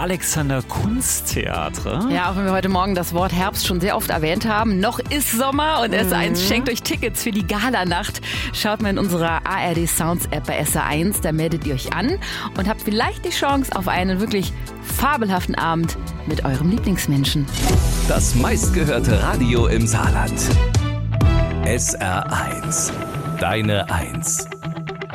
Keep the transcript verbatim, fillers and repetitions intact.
Alexander Kunsttheater. Ja, auch wenn wir heute Morgen das Wort Herbst schon sehr oft erwähnt haben, noch ist Sommer und S eins schenkt euch Tickets für die Galanacht. Schaut mal in unserer A R D Sounds App bei S eins, da meldet ihr euch an und habt vielleicht die Chance auf einen wirklich fabelhaften Abend mit eurem Lieblingsmenschen. Das meistgehörte Radio im Saarland. S R eins. Deine Eins.